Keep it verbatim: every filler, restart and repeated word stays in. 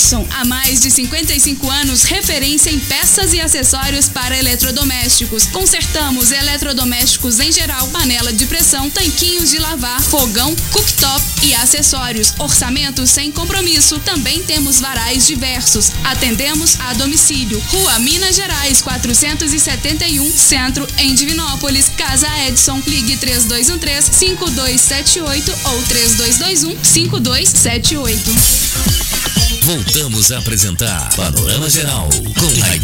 Edson, há mais de cinquenta e cinco anos, referência em peças e acessórios para eletrodomésticos. Consertamos eletrodomésticos em geral, panela de pressão, tanquinhos de lavar, fogão, cooktop e acessórios. Orçamento sem compromisso. Também temos varais diversos. Atendemos a domicílio. Rua Minas Gerais, quatrocentos e setenta e um, Centro, em Divinópolis. Casa Edson. Ligue três dois um três, cinco dois sete oito ou três dois dois um, cinco dois sete oito. Voltamos a apresentar Panorama Geral com